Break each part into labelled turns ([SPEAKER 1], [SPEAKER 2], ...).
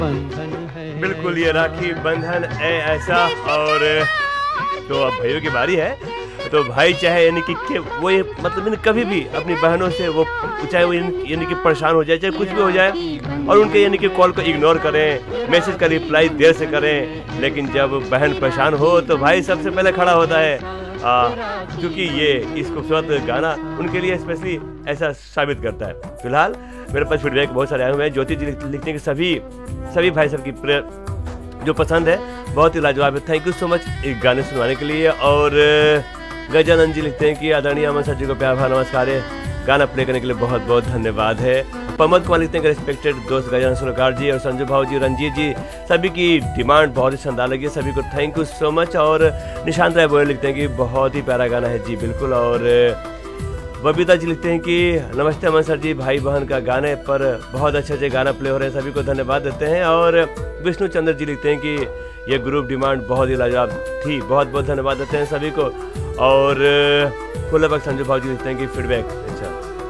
[SPEAKER 1] बिल्कुल, ये राखी बंधन है ऐसा। और तो अब भाइयों की बारी है। तो भाई चाहे यानी कि वो ये मतलब कभी भी अपनी बहनों से वो चाहे वो यानी कि परेशान हो जाए, चाहे कुछ भी हो जाए, और उनके यानी कि कॉल को इग्नोर करें, मैसेज का रिप्लाई देर से करें, लेकिन जब बहन परेशान हो तो भाई सबसे पहले खड़ा होता है। क्योंकि ये इस खूबसूरत गाना उनके लिए स्पेशली ऐसा साबित करता है। फिलहाल मेरे पास फीडबैक बहुत सारे आए हुए हैं। ज्योति जी लिखते हैं कि सभी भाई सब की जो पसंद है बहुत ही लाजवाब है। थैंक यू सो मच एक गाने सुनवाने के लिए। और गजानंद जी लिखते हैं कि आदरणीय अमन सर जी को प्यार भरा नमस्कार है, गाना प्ले करने के लिए बहुत बहुत धन्यवाद है। प्रमोद कुमार लिखते हैं कि रिस्पेक्टेड दोस्त गजानंद सुरकार जी और संजू भाव जी, रंजीत जी, सभी की डिमांड बहुत ही शानदार लगी है, सभी को थैंक यू सो मच। और निशांत राय बोले लिखते हैं कि बहुत ही प्यारा गाना है जी, बिल्कुल। और बबीता जी लिखते हैं कि नमस्ते अमन सर जी, भाई बहन का गाने पर बहुत अच्छे गाना प्ले हो रहे हैं, सभी को धन्यवाद देते हैं। और विष्णु चंद्र जी लिखते हैं कि ये ग्रुप डिमांड बहुत ही लाजवाब थी, बहुत बहुत धन्यवाद देते हैं सभी को। और फुलबाग संजू भाव जी लिखते हैं कि फीडबैक अच्छा।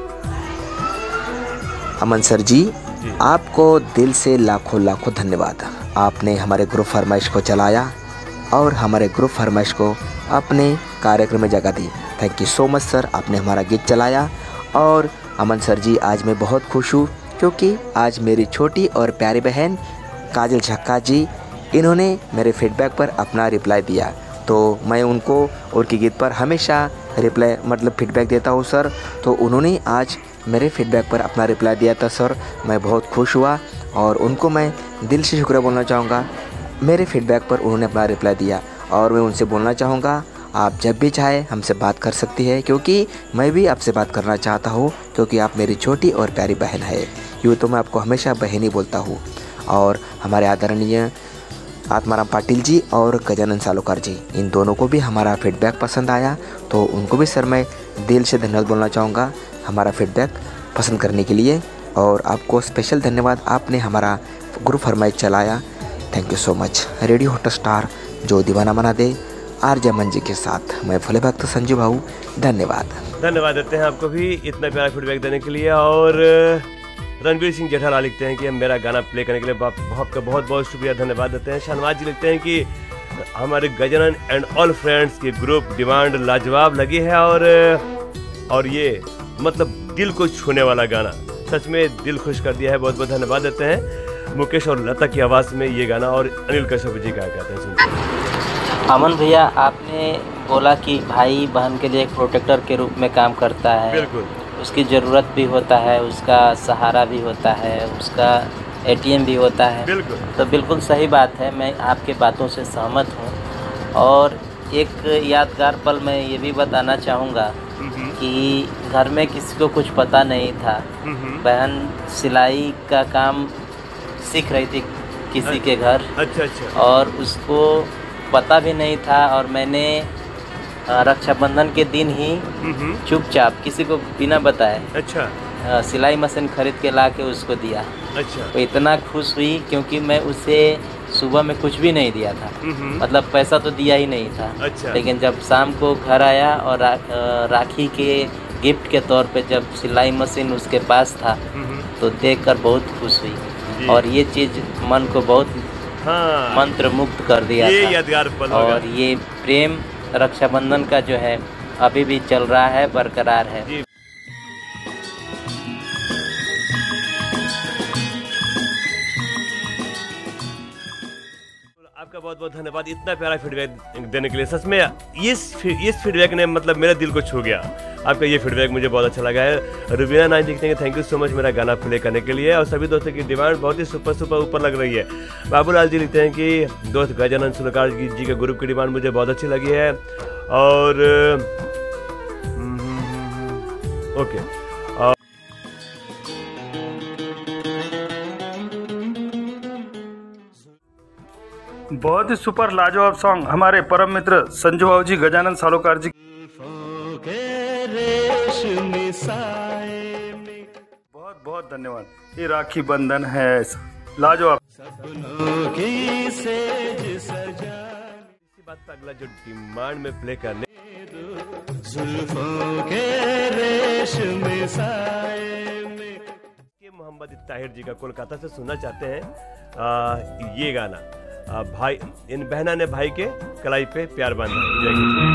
[SPEAKER 2] अमन सर जी, आपको दिल से लाखों लाखों धन्यवाद। आपने हमारे ग्रुप फरमाइश को चलाया और हमारे ग्रुप फरमाइश को अपने कार्यक्रम में जगह दी। Thank you so much sir, आपने हमारा गीत चलाया। और अमन सर जी, आज मैं बहुत खुश हूँ क्योंकि आज मेरी छोटी और प्यारी बहन काजल झक्का जी, इन्होंने मेरे फीडबैक पर अपना रिप्लाई दिया। तो मैं उनको उनके गीत पर हमेशा रिप्लाई मतलब फीडबैक देता हूँ सर। तो उन्होंने आज मेरे फीडबैक पर अपना रिप्लाई दिया था सर, मैं बहुत खुश हुआ और उनको मैं दिल से शुक्रिया बोलना चाहूँगा। मेरे फीडबैक पर उन्होंने अपना रिप्लाई दिया और मैं उनसे बोलना चाहूँगा आप जब भी चाहे हमसे बात कर सकती है, क्योंकि मैं भी आपसे बात करना चाहता हूँ, क्योंकि आप मेरी छोटी और प्यारी बहन है। यूँ तो मैं आपको हमेशा बहन ही बोलता हूँ। और हमारे आदरणीय आत्माराम पाटिल जी और गजानंद सालोकार जी, इन दोनों को भी हमारा फीडबैक पसंद आया, तो उनको भी सर मैं दिल से धन्यवाद बोलना चाहूँगा हमारा फीडबैक पसंद करने के लिए। और आपको स्पेशल धन्यवाद, आपने हमारा ग्रुप फरमाइश चलाया। Thank you so much. Radio hot star जो दीवाना बना दे, आरजे अमन जी के साथ मैं भोले भक्त संजू भाऊ, धन्यवाद।
[SPEAKER 1] धन्यवाद देते हैं आपको भी इतना प्यारा फीडबैक देने के लिए। और रणवीर सिंह जेठालाल लिखते हैं कि हम मेरा गाना प्ले करने के लिए आपका बहुत बहुत शुक्रिया, धन्यवाद देते हैं। शाहनवाज जी लिखते हैं कि हमारे गजानन एंड ऑल फ्रेंड्स की ग्रुप डिमांड लाजवाब लगी है। और ये मतलब दिल को छूने वाला गाना, सच में दिल खुश कर दिया है, बहुत बहुत धन्यवाद देते हैं। मुकेश और लता की आवाज़ में ये गाना, और अनिल कश्यप जी का कहते हैं सुनते हैं।
[SPEAKER 3] अमन भैया, आपने बोला कि भाई बहन के लिए एक प्रोटेक्टर के रूप में काम करता है।
[SPEAKER 1] बिल्कुल, उसकी
[SPEAKER 3] उसकी ज़रूरत भी होता है, उसका सहारा भी होता है, उसका एटीएम भी होता है।
[SPEAKER 1] बिल्कुल,
[SPEAKER 3] तो बिल्कुल सही बात है, मैं आपके बातों से सहमत हूँ। और एक यादगार पल मैं ये भी बताना चाहूँगा कि घर में किसी को कुछ पता नहीं था, बहन सिलाई का काम सीख रही थी किसी के घर।
[SPEAKER 1] अच्छा।
[SPEAKER 3] और उसको पता भी नहीं था, और मैंने रक्षाबंधन के दिन ही चुपचाप किसी को बिना बताए
[SPEAKER 1] अच्छा
[SPEAKER 3] सिलाई मशीन खरीद के ला के उसको दिया।
[SPEAKER 1] अच्छा,
[SPEAKER 3] वो इतना खुश हुई क्योंकि मैं उसे सुबह में कुछ भी नहीं दिया था, मतलब पैसा तो दिया ही नहीं था।
[SPEAKER 1] अच्छा।
[SPEAKER 3] लेकिन जब शाम को घर आया और राखी के गिफ्ट के तौर पे जब सिलाई मशीन उसके पास था, तो देखकर बहुत खुश हुई। और ये चीज़ मन को बहुत मंत्र मुक्त कर दिया
[SPEAKER 1] ये
[SPEAKER 3] था।
[SPEAKER 1] यादगार पल होगा।
[SPEAKER 3] और ये प्रेम रक्षाबंधन का जो है अभी भी चल रहा है, बरकरार है।
[SPEAKER 1] आपका बहुत बहुत धन्यवाद इतना प्यारा फीडबैक देने के लिए। सच में इस फीडबैक ने मतलब मेरे दिल को छू गया। आपका ये फीडबैक मुझे बहुत अच्छा लगा है। रुबीना नाइन लिखते हैं थैंक यू सो मच मेरा गाना प्ले करने के लिए, और सभी दोस्तों की डिमांड बहुत ही सुपर ऊपर लग रही है। बाबूलाल जी लिखते हैं कि दोस्त गजानंद सुरकार जी के ग्रुप की डिमांड मुझे बहुत अच्छी लगी है। और ओके,
[SPEAKER 4] बहुत ही सुपर लाजवाब सॉन्ग हमारे परम मित्र संजू भाव जी, गजानंद सालोकार जी, बहुत बहुत धन्यवाद। ये राखी बंधन है लाजवाब।
[SPEAKER 1] इसी बात पर अगला जो डिमांड में प्ले करने मोहम्मद ताहिर जी का कोलकाता से सुनना चाहते हैं ये गाना। भाई इन बहना ने भाई के कलाई पे प्यार बांधा। जय हिंद।